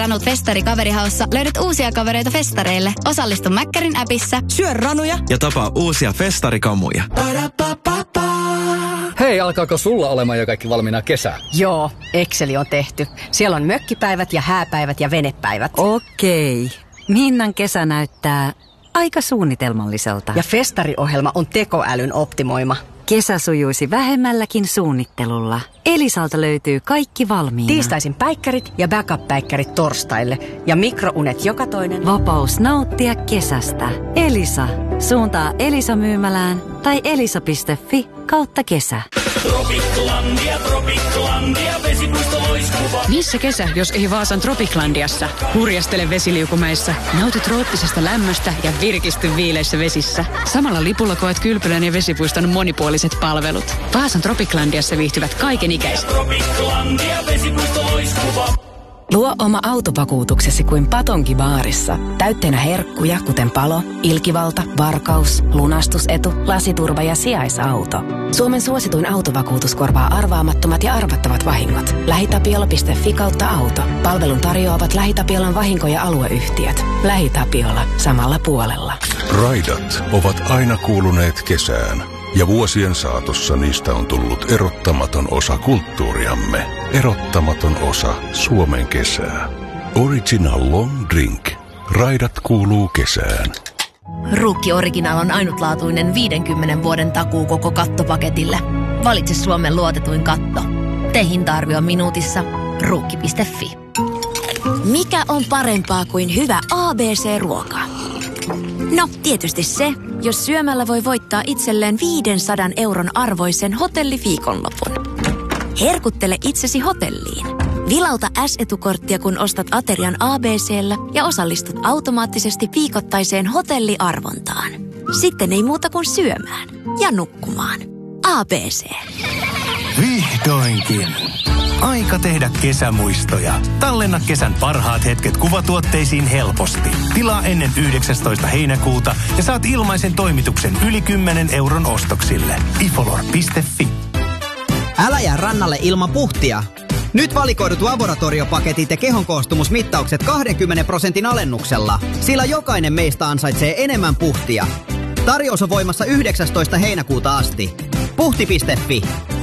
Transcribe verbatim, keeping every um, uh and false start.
Ranut Festari kaverihaussa löydät uusia kavereita festareille. Osallistu Mäkkärin appissa. Syö ranuja ja tapaa uusia festarikamuja. Hei, alkaako sulla olemaan jo kaikki valmiina kesää? Joo, Exceli on tehty. Siellä on mökkipäivät ja hääpäivät ja venepäivät. Okei. Minnan kesä näyttää aika suunnitelmalliselta. Ja festariohjelma on tekoälyn optimoima. Kesä sujuisi vähemmälläkin suunnittelulla. Elisalta löytyy kaikki valmiina. Tiistaisin päikkärit ja backup-päikkärit torstaille. Ja mikrounet joka toinen. Vapaus nauttia kesästä. Elisa. Suuntaa Elisa-myymälään tai elisa piste fi kautta kesä. Tropiklandia, Tropiklandia, vesipuisto loiskuva. Missä kesä, jos ei Vaasan Tropiklandiassa? Hurjastele vesiliukumäissä, nauti trooppisesta lämmöstä ja virkisty viileissä vesissä. Samalla lipulla koet kylpylän ja vesipuiston monipuoliset palvelut. Vaasan Tropiklandiassa viihtyvät kaikenikäiset. Tropiklandia, vesipuisto loiskuva. Luo oma autovakuutuksesi kuin Patonki baarissa. Täytteenä herkkuja, kuten palo, ilkivalta, varkaus, lunastusetu, lasiturva ja sijaisauto. Suomen suosituin autovakuutus korvaa arvaamattomat ja arvattavat vahingot. lähitapiola piste fi kautta auto. Palvelun tarjoavat LähiTapiolan vahinko- ja alueyhtiöt. LähiTapiola. Samalla puolella. Raidat ovat aina kuuluneet kesään. Ja vuosien saatossa niistä on tullut erottamaton osa kulttuuriamme. Erottamaton osa Suomen kesää. Original Long Drink. Raidat kuuluu kesään. Ruukki Original on ainutlaatuinen viidenkymmenen vuoden takuu koko kattopaketille. Valitse Suomen luotetuin katto. Tee hinta-arvio minuutissa. Ruukki piste fi. Mikä on parempaa kuin hyvä A B C-ruoka? No, tietysti se, jos syömällä voi voittaa itselleen viisisataa euron arvoisen hotelliviikonlopun. Herkuttele itsesi hotelliin. Vilauta S-etukorttia, kun ostat aterian A B C:llä ja osallistut automaattisesti viikoittaiseen hotelliarvontaan. Sitten ei muuta kuin syömään ja nukkumaan. A B C. Vihdoinkin. Aika tehdä kesämuistoja. Tallenna kesän parhaat hetket kuvatuotteisiin helposti. Tilaa ennen yhdeksästoista heinäkuuta ja saat ilmaisen toimituksen yli kymmenen euron ostoksille. ifolor piste fi. Älä jää rannalle ilman puhtia. Nyt valikoidut laboratoriopaketit ja kehonkoostumusmittaukset kaksikymmentä prosentin alennuksella, sillä jokainen meistä ansaitsee enemmän puhtia. Tarjous on voimassa yhdeksästoista heinäkuuta asti. Puhti piste fi.